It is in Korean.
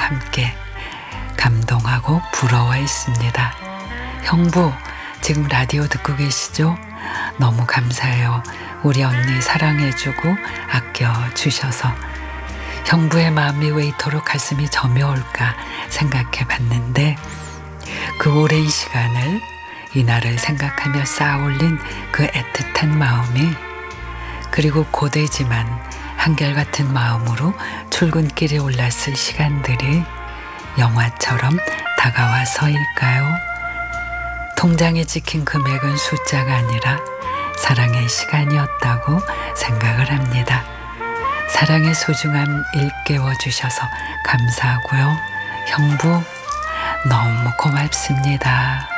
함께 감동하고 부러워했습니다. 형부, 지금 라디오 듣고 계시죠? 너무 감사해요. 우리 언니 사랑해주고 아껴주셔서. 형부의 마음이 왜 이토록 가슴이 저며올까 생각해 봤는데 그 오랜 시간을 이날을 생각하며 쌓아올린 그 애틋한 마음이, 그리고 고되지만 한결같은 마음으로 출근길에 올랐을 시간들이 영화처럼 다가와서일까요? 통장에 찍힌 금액은 숫자가 아니라 사랑의 시간이었다고 생각을 합니다. 사랑의 소중함 일깨워주셔서 감사하고요. 형부, 너무 고맙습니다.